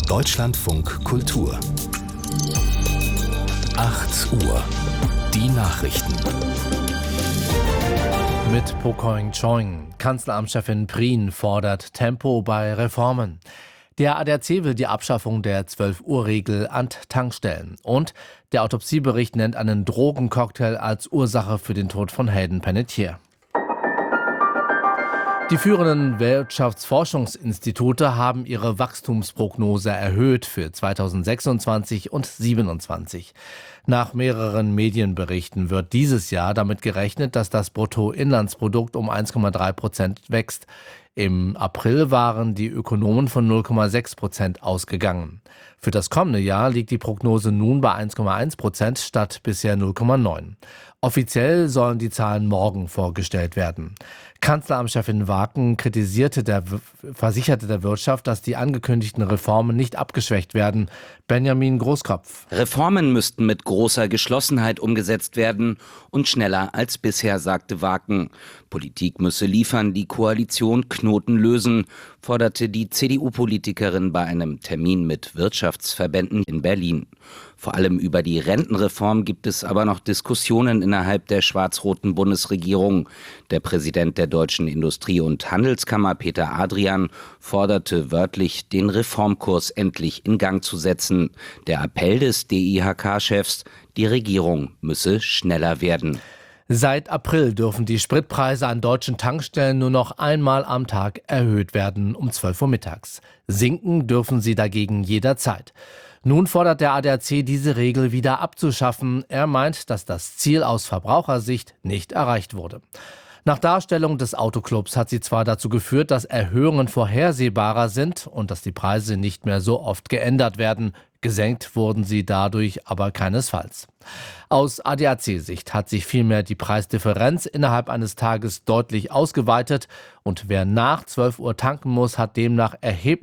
Deutschlandfunk Kultur 8 Uhr. Die Nachrichten. Mit Pokoing Choing. Kanzleramtschefin Prien fordert Tempo bei Reformen. Der ADAC will die Abschaffung der 12-Uhr-Regel an Tankstellen. Und der Autopsiebericht nennt einen Drogencocktail als Ursache für den Tod von Hayden Panettiere. Die führenden Wirtschaftsforschungsinstitute haben ihre Wachstumsprognose erhöht für 2026 und 2027. Nach mehreren Medienberichten wird dieses Jahr damit gerechnet, dass das Bruttoinlandsprodukt um 1,3% wächst. Im April waren die Ökonomen von 0,6% ausgegangen. Für das kommende Jahr liegt die Prognose nun bei 1,1% statt bisher 0,9%. Offiziell sollen die Zahlen morgen vorgestellt werden. Kanzleramtschefin Waken versicherte der Wirtschaft, dass die angekündigten Reformen nicht abgeschwächt werden. Benjamin Großkopf. Reformen müssten mit großer Geschlossenheit umgesetzt werden und schneller als bisher, sagte Waken. Politik müsse liefern, die Koalition Knoten lösen, forderte die CDU-Politikerin bei einem Termin mit Wirtschaftsverbänden in Berlin. Vor allem über die Rentenreform gibt es aber noch Diskussionen innerhalb der schwarz-roten Bundesregierung. Der Präsident der Deutschen Industrie- und Handelskammer, Peter Adrian, forderte wörtlich, den Reformkurs endlich in Gang zu setzen. Der Appell des DIHK-Chefs, die Regierung müsse schneller werden. Seit April dürfen die Spritpreise an deutschen Tankstellen nur noch einmal am Tag erhöht werden, um 12 Uhr mittags. Sinken dürfen sie dagegen jederzeit. Nun fordert der ADAC, diese Regel wieder abzuschaffen. Er meint, dass das Ziel aus Verbrauchersicht nicht erreicht wurde. Nach Darstellung des Autoclubs hat sie zwar dazu geführt, dass Erhöhungen vorhersehbarer sind und dass die Preise nicht mehr so oft geändert werden. Gesenkt wurden sie dadurch aber keinesfalls. Aus ADAC-Sicht hat sich vielmehr die Preisdifferenz innerhalb eines Tages deutlich ausgeweitet und wer nach 12 Uhr tanken muss, hat demnach erheblich